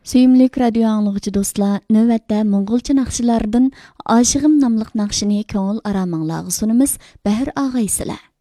Suyimlik radio anlıqçı dostlar, növətdə Monqolca naqşılardan Aşığım namlıq naqşını көңіл aramыңlarga sunumuz. Bəhir ağaysılar.